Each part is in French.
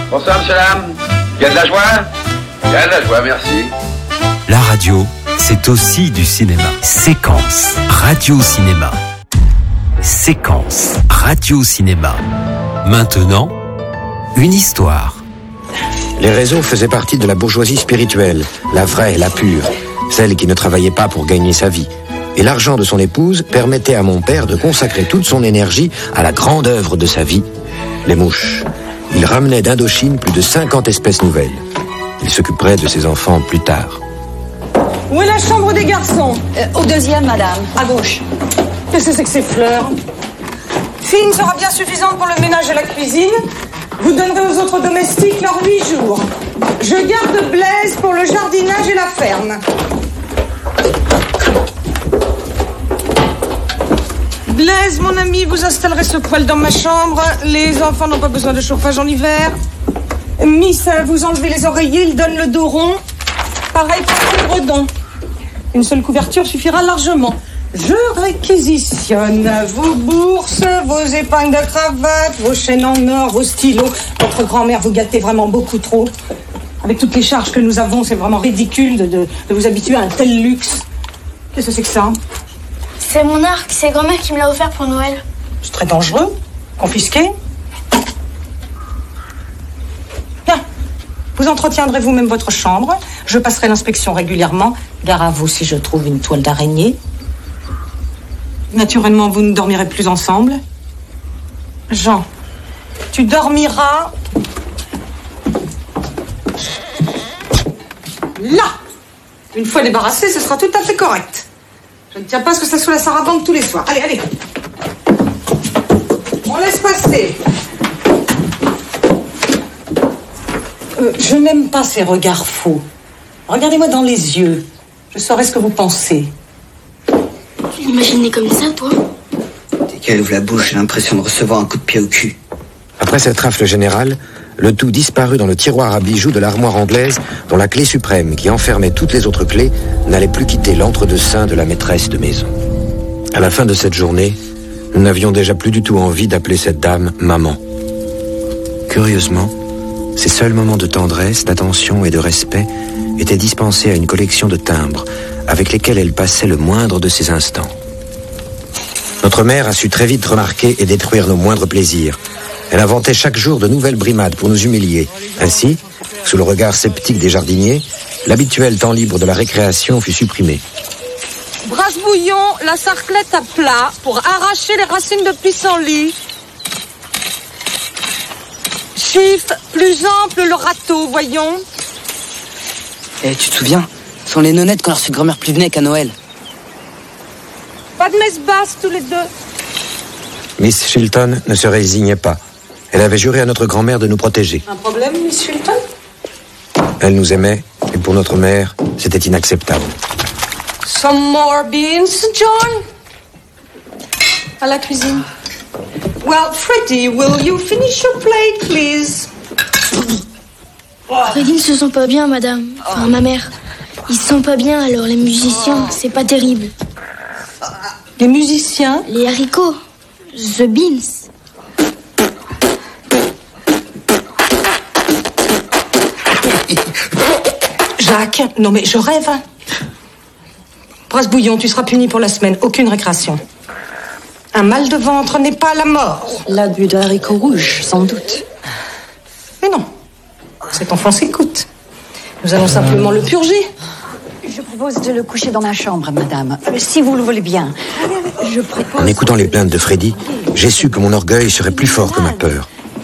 Bonsoir, monsieur, dame. Il y a de la joie? Il y a de la joie, merci. La radio, c'est aussi du cinéma. Séquence radio-cinéma. Séquence radio-cinéma. Maintenant, une histoire. Les réseaux faisaient partie de la bourgeoisie spirituelle, la vraie, la pure, celle qui ne travaillait pas pour gagner sa vie. Et l'argent de son épouse permettait à mon père de consacrer toute son énergie à la grande œuvre de sa vie, les mouches. Il ramenait d'Indochine plus de 50 espèces nouvelles. Il s'occuperait de ses enfants plus tard. Où est la chambre des garçons? Au deuxième, madame. À gauche. Qu'est-ce que c'est que ces fleurs? Fine sera bien suffisante pour le ménage et la cuisine. Vous donnerez aux autres domestiques leurs 8 jours. Je garde Blaise pour le jardinage et la ferme. Blaise, mon ami, vous installerez ce poêle dans ma chambre. Les enfants n'ont pas besoin de chauffage en hiver. Miss, vous enlevez les oreillers, ils donnent le dos rond. Pareil pour les redons. Une seule couverture suffira largement. Je réquisitionne vos bourses, vos épingles de cravate, vos chaînes en or, vos stylos. Votre grand-mère vous gâtez vraiment beaucoup trop. Avec toutes les charges que nous avons, c'est vraiment ridicule de vous habituer à un tel luxe. Qu'est-ce que c'est que ça? C'est mon arc, c'est grand-mère qui me l'a offert pour Noël. C'est très dangereux. Confisqué. Bien. Vous entretiendrez vous-même votre chambre. Je passerai l'inspection régulièrement. Gare à vous si je trouve une toile d'araignée. Naturellement, vous ne dormirez plus ensemble. Jean, tu dormiras là. Une fois débarrassé, ce sera tout à fait correct. Je ne tiens pas à ce que ça soit la sarabande tous les soirs. Allez, allez. On laisse passer. Je n'aime pas ces regards faux. Regardez-moi dans les yeux. Je saurai ce que vous pensez. Tu l'imaginais comme ça, toi? Dès qu'elle ouvre la bouche, j'ai l'impression de recevoir un coup de pied au cul. Après cette rafle générale, le tout disparut dans le tiroir à bijoux de l'armoire anglaise, dont la clé suprême, qui enfermait toutes les autres clés, n'allait plus quitter l'entre-deux-seins de la maîtresse de maison. À la fin de cette journée, nous n'avions déjà plus du tout envie d'appeler cette dame maman. Curieusement, ses seuls moments de tendresse, d'attention et de respect étaient dispensés à une collection de timbres, avec lesquels elle passait le moindre de ses instants. Notre mère a su très vite remarquer et détruire nos moindres plaisirs. Elle inventait chaque jour de nouvelles brimades pour nous humilier. Ainsi, sous le regard sceptique des jardiniers, l'habituel temps libre de la récréation fut supprimé. Brasse-bouillon, la sarclette à plat pour arracher les racines de pissenlit. Chiffre, plus ample le râteau, voyons. Eh, tu te souviens? Ce sont les nonnettes qu'on a reçu de grand-mère Pluvenec à Noël. Pas de messe basse tous les deux. Miss Chilton ne se résignait pas. Elle avait juré à notre grand-mère de nous protéger. Un problème, Miss Chilton? Elle nous aimait, et pour notre mère, c'était inacceptable. Some more beans, John? À la cuisine. Well, Freddie, will you finish your plate, please? Freddy ne se sent pas bien, madame. Enfin, ma mère. Ils se sentent pas bien, alors les musiciens, c'est pas terrible. Les musiciens? Les haricots. The beans. Jacques, non mais je rêve. Brasse-bouillon, tu seras puni pour la semaine. Aucune récréation. Un mal de ventre n'est pas la mort. L'abus de haricots rouges, sans doute. Mais non. Cet enfant s'écoute. Nous allons simplement le purger. Je propose de le coucher dans ma chambre, madame. Si vous le voulez bien. Je propose... En écoutant les plaintes de Freddy, j'ai su que mon orgueil serait plus fort que ma peur.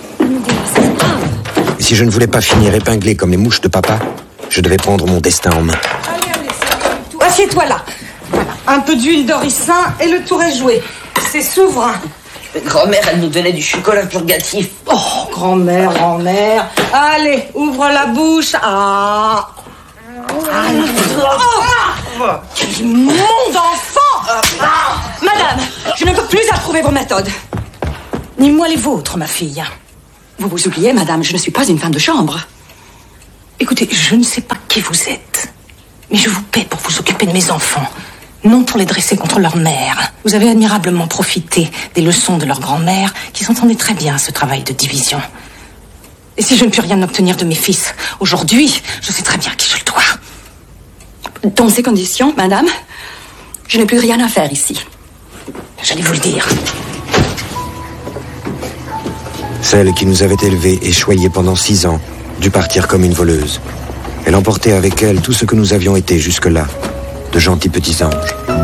Et si je ne voulais pas finir épinglé comme les mouches de papa, je devais prendre mon destin en main. Allez, assieds-toi là. Voilà. Un peu d'huile d'oricin et le tour est joué. C'est souverain. Grand-mère, elle nous donnait du chocolat purgatif. Oh, grand-mère, grand-mère. Allez, ouvre la bouche. Ah. Oh, quel monde d'enfant. Madame, je ne peux plus approuver vos méthodes. Ni moi les vôtres, ma fille. Vous vous oubliez, madame, je ne suis pas une femme de chambre. Écoutez, je ne sais pas qui vous êtes, mais je vous paie pour vous occuper de mes enfants, non pour les dresser contre leur mère. Vous avez admirablement profité des leçons de leur grand-mère, qui s'entendait très bien à ce travail de division. Et si je ne puis rien obtenir de mes fils aujourd'hui, je sais très bien à qui je le dois. Dans ces conditions, madame, je n'ai plus rien à faire ici. J'allais vous le dire. Celle qui nous avait élevés et choyés pendant 6 ans dut partir comme une voleuse. Elle emportait avec elle tout ce que nous avions été jusque-là, de gentils petits anges.